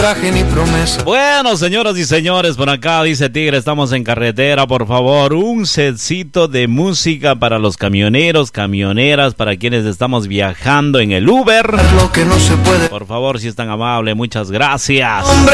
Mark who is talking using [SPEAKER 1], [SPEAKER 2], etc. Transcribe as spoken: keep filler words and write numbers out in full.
[SPEAKER 1] traje ni promesa.
[SPEAKER 2] Bueno, señoras y señores, por acá dice Tigre, estamos en carretera, por favor, un setcito de música para los camioneros, camioneras, para quienes estamos viajando en el Uber.
[SPEAKER 1] Lo que no se puede.
[SPEAKER 2] Por favor, si es tan amable, muchas gracias.